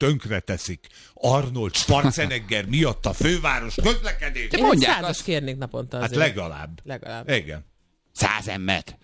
tönkreteszik Arnold Schwarzenegger miatt a főváros közlekedést. Én 100-as kérnék naponta azért. Hát legalább. Igen. 100 emmet.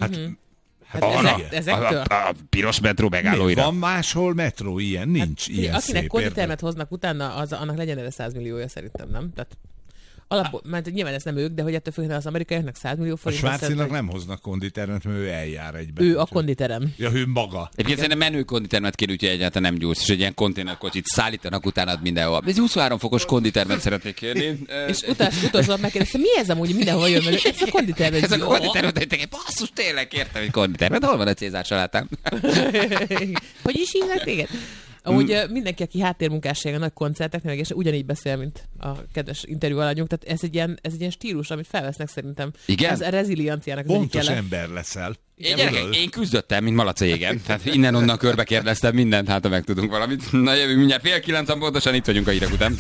Ezektől? A piros metró megállóira. Van máshol metró ilyen? Nincs ilyen akinek szép konditermet hoznak utána, annak legyen erre 100 milliója szerintem, nem? Tehát alapból, mert nyilván ez nem ők, de hogy ettől függően az amerikaiaknak 100 millió forint. A Schwarzinak nem hoznak konditermet, mert ő eljár egybe. Ő a konditerem. Ja, ő maga. Egyébként szerintem menő konditermet kér, úgyhogy egyáltalán nem gyúrsz, és egy ilyen konténerkocsit szállítanak utánad mindenhol. Ez 23 fokos konditermet szeretnék kérni. És utolsó megkérdeztem, mi ez amúgy mindenhol jön, mert ez a konditermet. Ez a konditermet, basszus, tényleg kértem egy konditermet. Hol van a Cézár salátám? Hogy is hívnak téged? Amúgy mindenki, aki háttérmunkássága a nagy koncerteknél, és ugyanígy beszél, mint a kedves interjú alanyunk, tehát ez egy ilyen stílus, amit felvesznek szerintem. Igen? Ez a rezilienciának az egyik Pontos jele. ember leszel. Én küzdöttem, mint malac égen. Tehát innen-onnan körbe kérdeztem mindent, hát ha megtudunk valamit. Na jövünk mindjárt 8:30 pontosan, itt vagyunk a hírek után.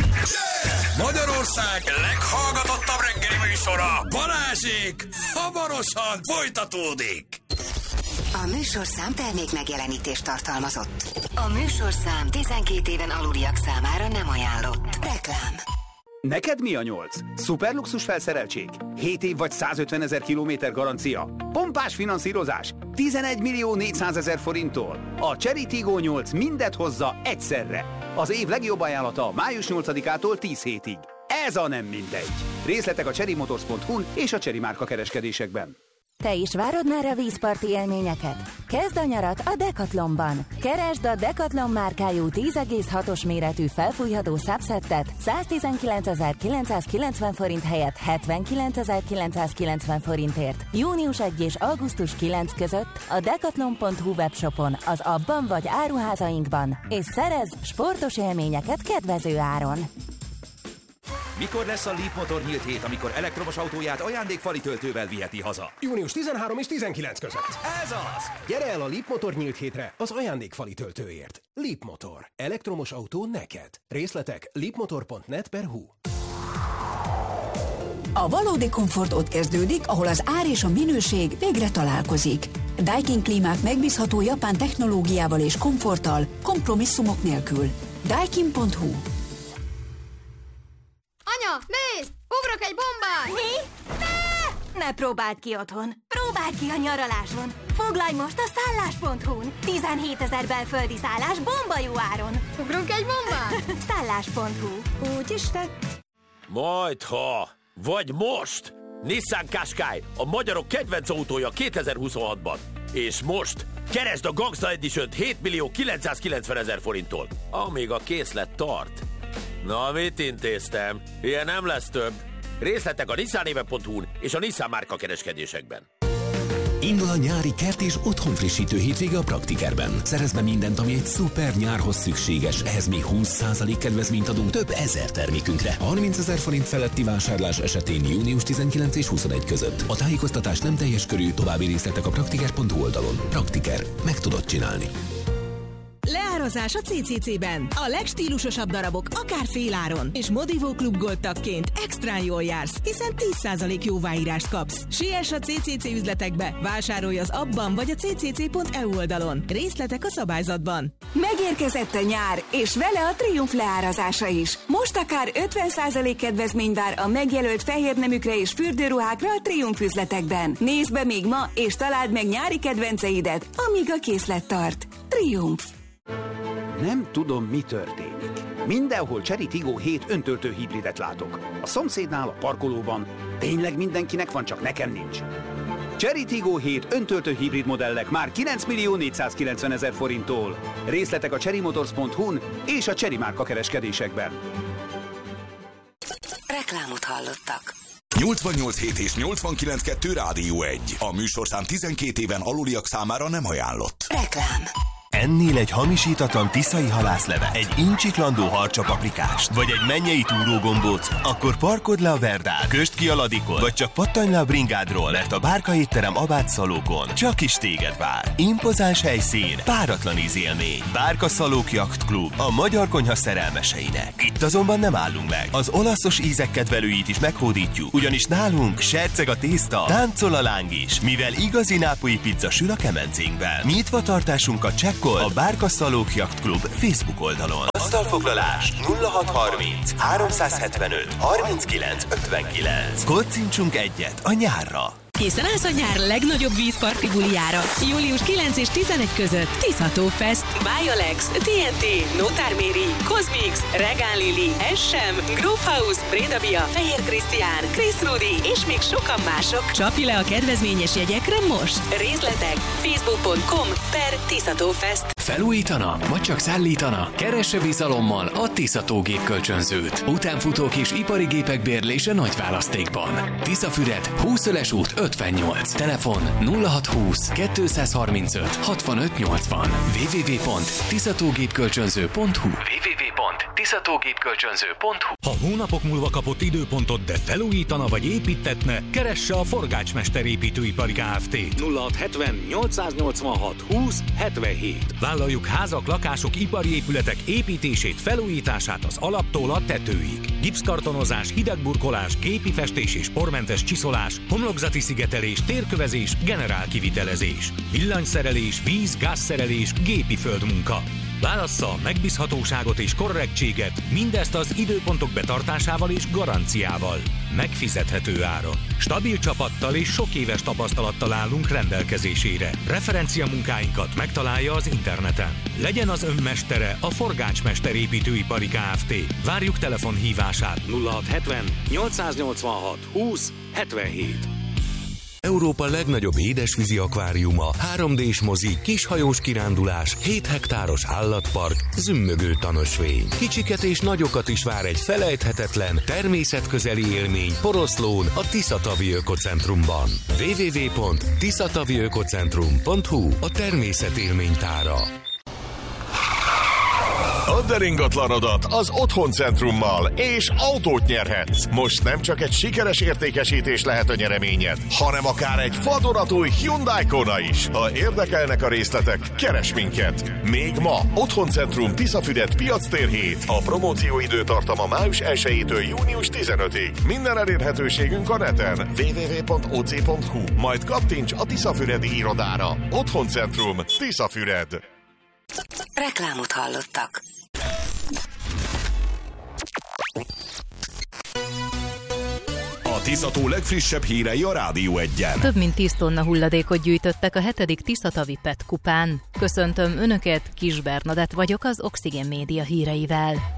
Magyarország leghallgatottabb reggeli műsora, Balázsék, hamarosan folytatódik. A műsorszám termék megjelenítést tartalmazott. A műsorszám 12 éven aluliak számára nem ajánlott. Reklám. Neked mi a 8? Szuperluxus felszereltség? 7 év vagy 150 000 kilométer garancia? Pompás finanszírozás? 11.400.000 forinttól? A Cherry Tiggo 8 mindet hozza egyszerre. Az év legjobb ajánlata május 8-ától 10 hétig. Ez a nem mindegy. Részletek a cherrymotors.hu-n és a Cherry márka kereskedésekben. Te is várod már a vízparti élményeket? Kezd a nyarat a Decathlonban. Keresd a Decathlon márkájú 10,6-os méretű felfújható subsettet 119.990 forint helyett 79.990 forintért. Június 1 és augusztus 9 között a decathlon.hu webshopon, az abban vagy áruházainkban, és szerezz sportos élményeket kedvező áron. Mikor lesz a Leap Motor nyílt hét, amikor elektromos autóját ajándékfali töltővel viheti haza? Június 13 és 19 között. Ez az! Gyere el a Leap Motor nyílt hétre az ajándékfali töltőért. Leap Motor. Elektromos autó neked. Részletek leapmotor.net/hu. A valódi komfort ott kezdődik, ahol az ár és a minőség végre találkozik. Daikin klímák megbízható japán technológiával és komforttal, kompromisszumok nélkül. Daikin.hu. Anya, nézd! Ugrok egy bombát! Mi? Ne próbáld ki otthon. Próbáld ki a nyaraláson. Foglalj most a szállás.hu-n. 17 000 belföldi szállás bomba jó áron. Ugrunk egy bombát? Szállás.hu. Úgyis tett. Majdha! Vagy most! Nissan Qashqai, a magyarok kedvenc autója 2026-ban. És most keresd a Gangsta Edition-t 7.990.000 forinttól, amíg a készlet tart. Na, mit intéztem? Ilyen nem lesz több. Részletek a nissanéve.hu-n és a Nissan márka kereskedésekben. Indul a nyári kert és otthonfrissítő hétvége a Praktikerben. Szerezd be mindent, ami egy szuper nyárhoz szükséges. Ehhez még 20% kedvezményt adunk több ezer termékünkre. 30 000 forint feletti vásárlás esetén június 19 és 21 között. A tájékoztatás nem teljes körű, további részletek a praktiker.hu oldalon. Praktiker. Meg tudod csinálni. Leárazás a CCC-ben. A legstílusosabb darabok akár féláron. És Modivó Klub Gold tagként extrán jól jársz, hiszen 10% jóváírást kapsz. Siess a CCC üzletekbe, vásárolj az abban vagy a ccc.eu oldalon. Részletek a szabályzatban. Megérkezett a nyár, és vele a Triumph leárazása is. Most akár 50% kedvezmény vár a megjelölt fehérneműkre és fürdőruhákra a Triumph üzletekben. Nézd be még ma, és találd meg nyári kedvenceidet, amíg a készlet tart. Triumph. Nem tudom, mi történik. Mindenhol Cherry Tiggo 7 öntöltő hibridet látok. A szomszédnál, a parkolóban. Tényleg mindenkinek van, csak nekem nincs. Cherry Tiggo 7 öntöltő hibrid modellek már 9.490.000 forinttól. Részletek a cherrymotors.hu-n és a Cherry márka kereskedésekben. Reklámot hallottak. 88.7 és 89.2 Rádió 1. A műsorszám 12 éven aluliak számára nem ajánlott. Reklám. Ennél egy hamisítatlan tiszai halászlevet, egy incsiklandó harcsapaprikást, vagy egy mennyei túrógombóc, akkor parkod le a Verdán, kösd ki a Ladikon, vagy csak pattanj le a bringádról, mert a Bárka étterem Abát Szalókon csak is téged vár. Impozáns helyszín, páratlan ízélmény. Bárka Szalók Yacht Club, a magyar konyha szerelmeseinek. Itt azonban nem állunk meg. Az olaszos ízek kedvelőit is meghódítjuk, ugyanis nálunk serceg a tészta, táncol a láng is, mivel igazi nápolyi pizza sül a kemencénkben. Nyitva tartásunkat csekk Bukkol a Bárka-Szalók Yacht Club Facebook oldalon. Asztalfoglalás 0630 375 39 59. Koccintsunk egyet a nyárra! Készen állsz a nyár legnagyobb vízparti bulijára. Július 9 és 11 között Tiszató Fest, Bialex, TNT, Notár Méri, Cosmix, Regál Lili, SM, Groove House, Breda Bia, Fehér Krisztián, Chris Rudi és még sokan mások. Csapj le a kedvezményes jegyekre most! Részletek facebook.com/Tiszató Fest. Felújítana, vagy csak szállítana? Keresse bizalommal a Tiszató gépkölcsönzőt. Utánfutók és ipari gépek bérlése nagy választékban. Tiszafüred, 20 út 58. Telefon 0620 235 65 80. www.tiszatógépkölcsönző.hu Ha hónapok múlva kapott időpontot, de felújítana vagy építetne, keresse a Forgácsmester Építőipari Kft. 0670 886 20 77. Vállaljuk házak, lakások, ipari épületek építését, felújítását az alaptól a tetőig. Gipszkartonozás, hidegburkolás, gépi festés és pormentes csiszolás, homlokzati szigetelés, térkövezés, generálkivitelezés, villanyszerelés, víz, gázszerelés, gépi földmunka. Válassza a megbízhatóságot és korrektséget, mindezt az időpontok betartásával és garanciával. Megfizethető áron. Stabil csapattal és sok éves tapasztalattal állunk rendelkezésére. Referencia munkáinkat megtalálja az interneten. Legyen az önmestere a Forgácsmester Építőipari Kft. Várjuk telefonhívását 0670 886 20 77. Európa legnagyobb édesvízi akváriuma, 3D-s mozi, kishajós kirándulás, 7 hektáros állatpark, zümmögő tanösvény. Kicsiket és nagyokat is vár egy felejthetetlen, természetközeli élmény Poroszlón, a Tiszatavi Ökocentrumban. www.tiszataviökocentrum.hu a természet élménytára. Add el ingatlanodat az Otthoncentrummal, és autót nyerhetsz. Most nem csak egy sikeres értékesítés lehet a nyereményed, hanem akár egy vadonatúj Hyundai Kona is. Ha érdekelnek a részletek, keres minket. Még ma Otthoncentrum Tiszafüred piactér 7. A promóció időtartama május 1-től június 15-ig. Minden elérhetőségünk a neten www.oc.hu. Majd kattints a Tiszafüredi irodára. Otthoncentrum Tiszafüred. Reklámot hallottak. A Tiszató legfrissebb hírei a Rádió 1-en. Több mint 10 tonna hulladékot gyűjtöttek a 7. Tiszatavi PET kupán. Köszöntöm Önöket, Kis Bernadett vagyok az Oxygen Média híreivel.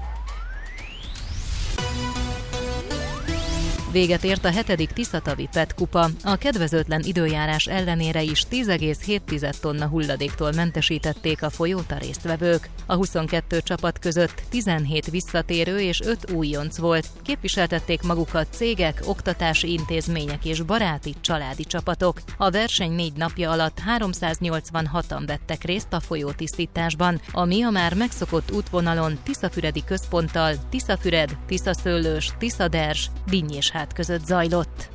Véget ért a 7. Tiszatavi PET kupa. A kedvezőtlen időjárás ellenére is 10,7 tonna hulladéktól mentesítették a folyót a résztvevők. A 22 csapat között 17 visszatérő és 5 újonc volt. Képviseltették magukat cégek, oktatási intézmények és baráti, családi csapatok. A verseny 4 napja alatt 386-an vettek részt a folyótisztításban, ami a már megszokott útvonalon Tiszafüredi központtal Tiszafüred, Tiszaszőlős, Tiszaderzs, Dinny és Hát között zajlott.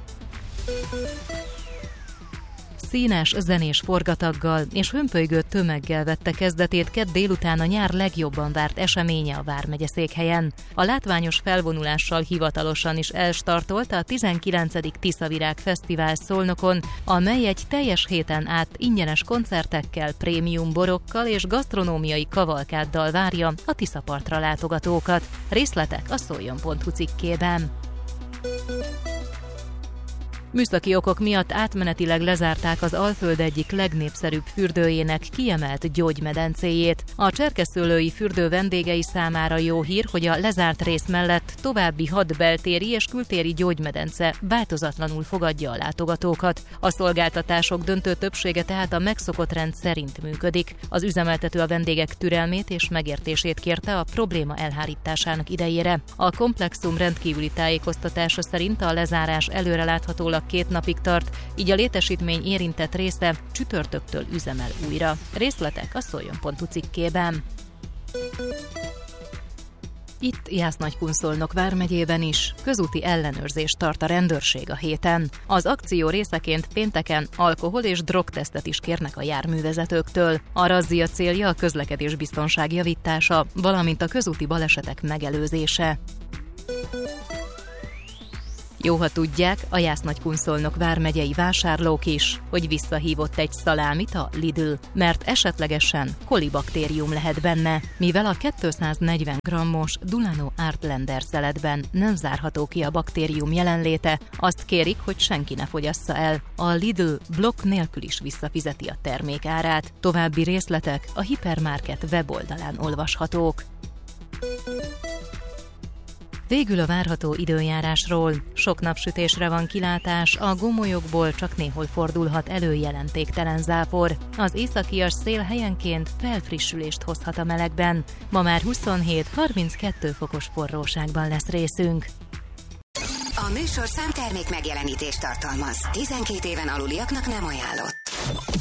Színes, zenés forgataggal és hömpölygő tömeggel vette kezdetét kedd délután a nyár legjobban várt eseménye a Vármegyeszékhelyen. A látványos felvonulással hivatalosan is elstartolt a 19. Tiszavirág Fesztivál Szolnokon, amely egy teljes héten át ingyenes koncertekkel, prémium borokkal és gasztronómiai kavalkáddal várja a Tiszapartra látogatókat. Részletek a szoljon.hu cikkében. Műszaki okok miatt átmenetileg lezárták az Alföld egyik legnépszerűbb fürdőjének kiemelt gyógymedencéjét. A cserkeszőlői fürdő vendégei számára jó hír, hogy a lezárt rész mellett további 6 beltéri és kültéri gyógymedence változatlanul fogadja a látogatókat. A szolgáltatások döntő többsége tehát a megszokott rend szerint működik. Az üzemeltető a vendégek türelmét és megértését kérte a probléma elhárításának idejére. A komplexum rendkívüli tájékoztatása szerint a lezárás előreláthatólag 2 napig tart, így a létesítmény érintett része csütörtöktől üzemel újra. Részletek a szoljon.hu cikkében. Itt Jász-Nagykunszolnok vármegyében is közúti ellenőrzést tart a rendőrség a héten. Az akció részeként pénteken alkohol- és drogtesztet is kérnek a járművezetőktől. A razzia célja a közlekedésbiztonság javítása, valamint a közúti balesetek megelőzése. Jó, ha tudják, a Jász-Nagykunszolnok vármegyei vásárlók is, hogy visszahívott egy szalámit a Lidl, mert esetlegesen kolibaktérium lehet benne, mivel a 240 grammos Dulano Artlander szeletben nem zárható ki a baktérium jelenléte, azt kérik, hogy senki ne fogyassza el. A Lidl blokk nélkül is visszafizeti a termék árát. További részletek a hipermarket weboldalán olvashatók. Végül a várható időjárásról. Sok napsütésre van kilátás, a gomolyokból csak néhol fordulhat elő jelentéktelen zápor. Az északias szél helyenként felfrissülést hozhat a melegben. Ma már 27-32 fokos forróságban lesz részünk. A műsorszám termék megjelenítést tartalmaz. 12 éven aluliaknak nem ajánlott.